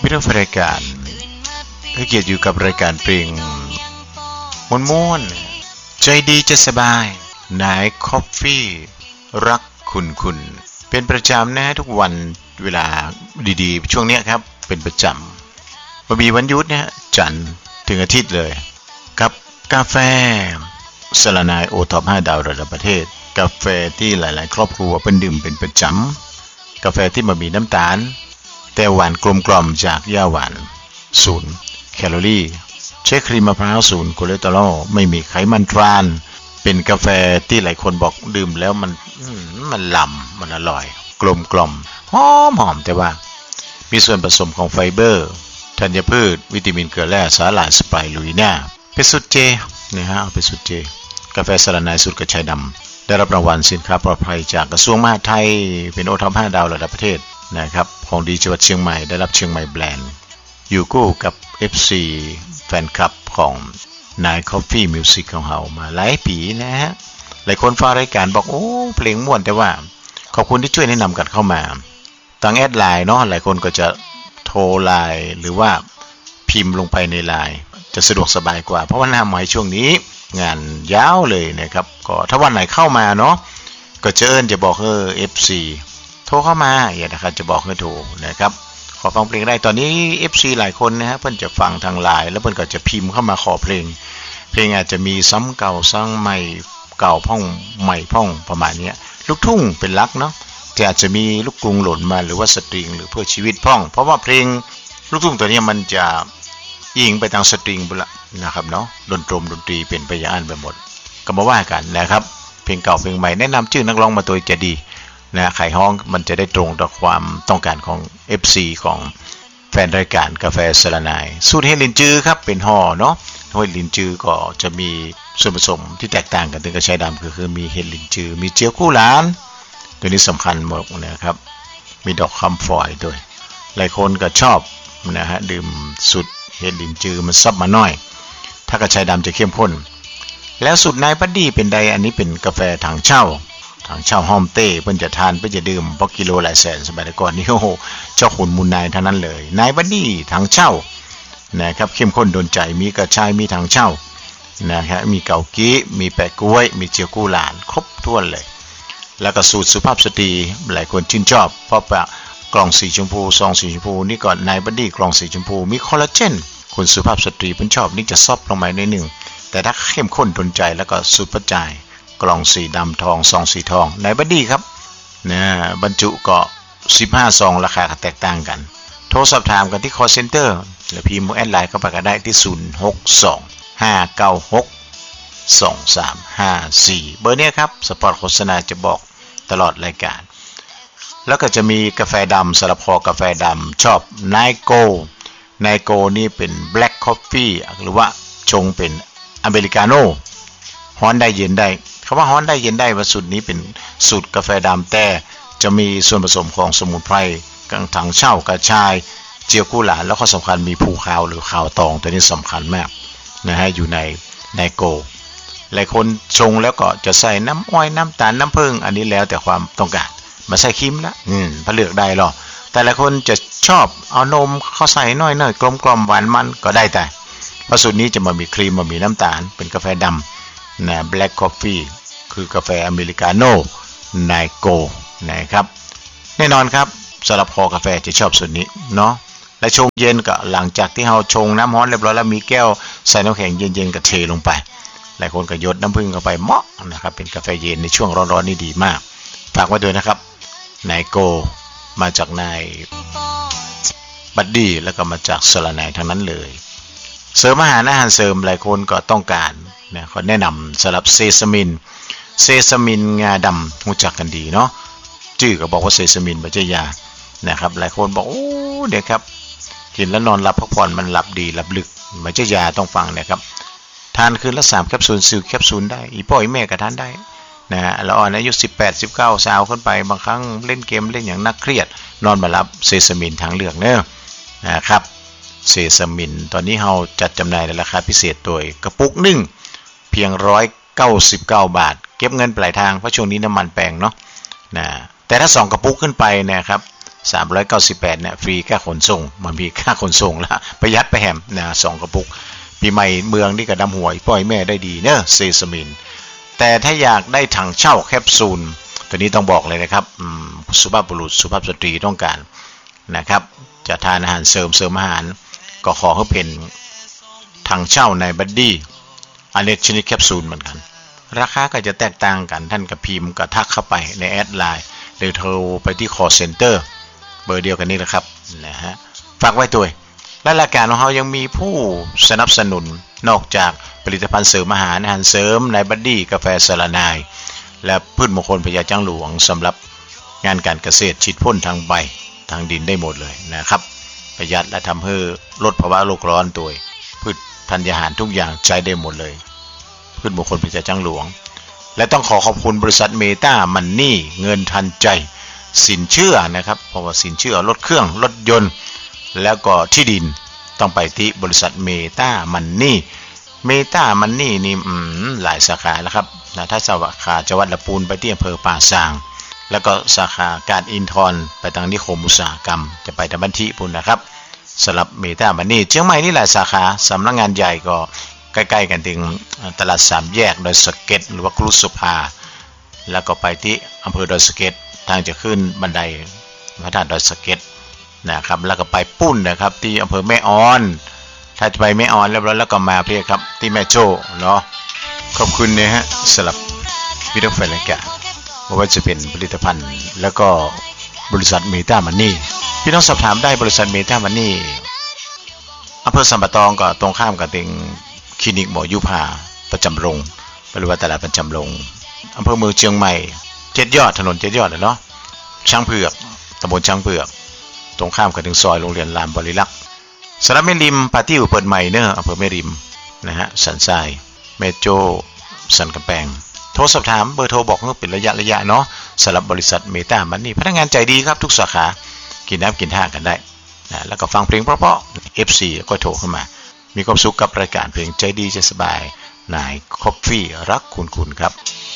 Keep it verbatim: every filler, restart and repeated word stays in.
พี่น้องรายการให้เกียรติอยู่กับรายการเพลงม่วนๆใจดีจะสบายนายคอฟฟี่รักคุณคุณเป็นประจำนะทุกวันเวลาดีๆช่วงนี้ครับเป็นประจำมามีวันหยุดนะจันทร์ถึงอาทิตย์เลยกับกาแฟสลานายโอท็อปห้าดาวระดับประเทศกาแฟที่หลายๆครอบครัวเป็นดื่มเป็นประจำกาแฟที่มามีน้ำตาลแต่หวานกลมกล่อมจากหญ้าหวานศูนย์แคลอรี่ใช้ครีมมะพร้าวศูนย์คอเลสเตอรอลไม่มีไขมันทรานเป็นกาแฟที่หลายคนบอกดื่มแล้วมันมันล้ำมันอร่อยกลมกล่อมหอมหอมแต่ว่ามีส่วนผสมของไฟเบอร์ธัญพืชวิตามินเกลือแร่สาหร่ายสไปรูลิน่าเป็นสูตรเจนะฮะเอาเป็นสูตรเจกาแฟสลานายสูตรกระชายดำได้รับรางวัลสินค้าปลอดภัยจากกระทรวงมหาดไทยเป็นโอท็อปห้าดาวระดับประเทศนะครับของดีจังหวัดเชียงใหม่ได้รับเชียงใหม่แบรนด์อยู่คู่กับ เอฟ ซี แฟนคลับของนาย Coffee Music ของเรามาหลายปีนะฮะหลายคนฟังรายการบอกโอ้เพลงม่วนแต่ว่าขอบคุณที่ช่วยแนะนำกันเข้ามาทางแอดไลน์เนาะหลายคนก็จะโทรไลน์หรือว่าพิมพ์ลงไปในไลน์จะสะดวกสบายกว่าเพราะว่าหน้าใหม่ช่วงนี้งานยาวเลยนะครับก็ถ้าวันไหนเข้ามาเนาะก็จะเอิ้นจะบอกเออ เอฟ ซี โทรเข้ามาอย่านะครับจะบอกให้โทรนะครับขอฟังเพลงได้ตอนนี้ เอฟ ซี หลายคนนะฮะเพิ่นจะฟังทางไลน์แล้วเพิ่นก็จะพิมพ์เข้ามาขอเพลงเพลงอาจจะมีซ้ำเก่าซ้ำใหม่เก่าพ่องใหม่พ่องประมาณนี้ลูกทุ่งเป็นหลักเนาะแต่อาจจะมีลูกกรุงหล่นมาหรือว่าสตริงหรือเพื่อชีวิตพ่องเพราะว่าเพลงลูกทุ่งตัวนี้มันจะยิงไปทางสตริงพุ่นละนะครับเนาะดนตรีดนตรีเป็นไปอย่างอันไปหมดก็มาว่ากันนะครับเพลงเก่าเพลงใหม่แนะนำชื่อนักร้องมาตัวจะดีนะไขห้องมันจะได้ตรงต่อความต้องการของ เอฟ ซี ของแฟนรายการกาแฟสลานายสูตรเฮลินจือครับเป็นห่อเนาะห้วยลินจือก็จะมีส่วนผสมที่แตกต่างกันถึงกระชายดำก็คือมีเฮลินจือมีเจียวกู้หลานตัวนี้สำคัญหมดนะครับมีดอกคำฝอยด้วยหลายคนก็ชอบนะฮะดื่มสูตรเฮลินจือมันซับมาหน่อยถ้ากระชายดำจะเข้มข้นแล้วสูตรนายปัดดี้เป็นใดอันนี้เป็นกาแฟถังเช่าทางเช่าห้อมเต้เพิ่นจะทานเพิ่นจะดื่มเพราะกิโลหลายแสนสมัยก่อนนี่โอ้โหเจ้าขุนมูลนายทั้งนั้นเลยนายบัดดี้ทางเช่านะครับเข้มข้นโดนใจมีกระชายมีทางเช่านะครับมีเกากี้มีแปะกล้วยมีเจียวกู้หลานครบถ้วนเลยแล้วก็สูตรสุภาพสตรีหลายคนชื่นชอบเพราะว่ากล่องสีชมพูซองสีชมพูนี่ก่อนนายบัดดี้กล่องสีชมพูมีคอลลาเจนคนสุภาพสตรีเพิ่นชอบนี่จะซอบลงมาหน่อยนึงแต่ถ้าเข้มข้นโดนใจแล้วก็สูตรประจายกล่องสีดำทองซองสีทองนายบัดดี้ครับนะบรรจุก็สิบห้าซองราคาแตกต่างกันโทรสอบถามกันที่ call center หรือพิมพ์แอดไลน์เข้าไปก็ได้ที่ศูนย์ หก สอง ห้า เก้า หก สอง สาม ห้า สี่เบอร์นี้ครับสปอตโฆษณาจะบอกตลอดรายการแล้วก็จะมีกาแฟดำสลับคอกาแฟดำชอบไนโกไนโกนี่เป็น black coffee หรือว่าชงเป็นอเมริกาโน่ฮ้อนได้เย็นได้คำว่าฮ้อนได้เย็นได้ว่าสูตรนี้เป็นสูตรกาแฟดำแต่จะมีส่วนผสมของสมุนไพรกังถังเช่ากระชายเจียวกู้หลานแล้วก็สำคัญมีภูขาวหรือขาวตองตัวนี้สำคัญมากนะฮะอยู่ในไนโกหลายคนชงแล้วก็จะใส่น้ำอ้อยน้ำตาลน้ำผึ้งอันนี้แล้วแต่ความต้องการมาใส่ครีมละอืมพอเลือกได้หรอแต่หลายคนจะชอบเอานมเข้าใส่น้อยๆกลมๆหวานมันก็ได้แต่เพราะสูตรนี้จะมามีครีมมามีน้ำตาลเป็นกาแฟดำนะ Black Coffee คือกาแฟอเมริกาโน่ไนโกนะครับแน่นอนครับสำหรับคอกาแฟจะชอบสูตรนี้เนาะและชงเย็นก็หลังจากที่เราชงน้ำร้อนเรียบร้อยแล้วมีแก้วใส่น้ำแข็งเย็นๆก็เทลงไปหลายคนก็หยดน้ำผึ้งเข้าไปเหมาะนะครับเป็นกาแฟเย็นในช่วงร้อนๆนี่ดีมากฝากไว้ด้วยนะครับไนโกมาจากนายบัดดี้แล้วก็มาจากสลานายทั้งนั้นเลยเสริมอาหารอาหารเสริมหลายคนก็ต้องการนะเขาแนะนำสำหรับเซซามินเซซามินงาดำรู้จักกันดีเนาะชื่อก็บอกว่าเซซามินปัจจัยยานะครับหลายคนบอกโอ้เดี๋ยวครับกินแล้วนอนหลับพักผ่อนมันหลับดีหลับลึกปัจจัยยาต้องฟังนะครับทานคืนละสามแคปซูลสิบแคปซูลได้อีพ่ออีแม่ก็ทานได้นะฮะแล้วอ่อนอายุสิบแปด สิบเก้าสาวขึ้นไปบางครั้งเล่นเกมเล่นอย่างนักเครียดนอนมาหลับเซซามินทางเลือกเนอะนะครับเซซามินตอนนี้เราจัดจำหน่ายในราคาพิเศษโดยกระปุกหนึ่งเพียงหนึ่งร้อยเก้าสิบเก้าบาทเก็บเงินปลายทางเพราะช่วงนี้น้ำมันแพงเนาะนะแต่ถ้าสองกระปุกขึ้นไปนะครับสามร้อยเก้าสิบแปดเนี่ยฟรีค่าขนส่งมันมีค่าขนส่งละประหยัดไปแหมนะสองกระปุกปีใหม่เมืองนี่ก็ดำหัวปล่อยแม่ได้ดีเนอะเซซามินแต่ถ้าอยากได้ถังเช่าแคปซูลตัวนี้ต้องบอกเลยนะครับสุภาพบุรุษสุภาพสตรีต้องการนะครับจะทานอาหารเสริมเสริมอาหารก็ขอให้เป็นถังเช่าในบัดดี้อันนี้ชนิดแคปซูลเหมือนกันราคาก็จะแตกต่างกันท่านกับพิมพ์ก็ทักเข้าไปในแอดไลน์หรือโทรไปที่ call center เบอร์เดียวกันนี้แหละครับนะฮะฝากไว้ด้วยและรายการของเรายังมีผู้สนับสนุนนอกจากผลิตภัณฑ์เสริมอาหารอาหารเสริมในบัดดี้กาแฟสลานายและพืชมงคลพญาจังหลวงสำหรับงานการเกษตรฉีดพ่นทางใบทางดินได้หมดเลยนะครับประหยัดและทำให้ลดภาวะโลกร้อนตัวพืชธัญญาหารทุกอย่างใช้ได้หมดเลยพืชมงคลพญาจังหลวงและต้องขอขอบคุณบริษัทเมตามันนี่เงินทันใจสินเชื่อนะครับเพราะว่าสินเชื่อรถเครื่องรถยนต์แล้วก็ที่ดินต้องไปที่บริษัทเมตามันนี่เมตามันนี่นี่หลายสาขาแล้วครับนะถ้าสาขาจังหวัดลำพูนไปที่อำเภอป่าซางแล้วก็สาขาการอินทรไปทางนิคมอุตสาหกรรมจะไปทางบันทิปุ่นนะครับสำหรับเมตามันนี่เชียงใหม่นี่หลายสาขาสำนักงานใหญ่ก็ใกล้ๆกันถึงตลาดสามแยกดอยสะเก็ดหรือว่าครุสุภาแล้วก็ไปที่อำเภอดอยสะเก็ดทางจะขึ้นบันไดพระธาตุดอยสะเก็ดนะครับแล้วก็ไปปุ้นนะครับที่อำเภอแม่ออนถ้าจะไปแม่ออนแล้วแล้วก็มาเพียครับที่แม่โจ้เนาะขอบคุณนะฮะสำหรับวิดีโอแฟนรายการไม่ว่าจะเป็นผลิตภัณฑ์แล้วก็บริษัทเมตามันนี่พี่น้องสอบถามได้บริษัทเมตามันนี่อำเภอสัมปะตองก็ตรงข้ามกับติงคลินิกหมอยุพาประจำโรงหรือว่าตลาดประจำโรงอำเภอเมืองเชียงใหม่เจ็ดยอดถนนเจ็ดยอดเนาะช้างเผือกตำบลช้างเผือกตรงข้ามกับถึงซอยโรงเรียนรามบริลักษ์สระแม่ริมปาติ้วเปิดใหม่เนอะอำเภอแม่ริมนะฮะสันทรายแม่โจ้สันกำแพงโทรสอบถามเบอร์โทรบอกว่าเป็นระยะระยะเนาะสำหรับบริษัทเมตามันนี่พนักงานใจดีครับทุกสาขากินน้ำกินท่ากันได้นะแล้วก็ฟังเพลงเพราะๆ เอฟ ซี ก็โทรเข้ามามีความสุขกับรายการเพลงใจดีใจสบายนายคอฟฟี่รักคุณคุณครับ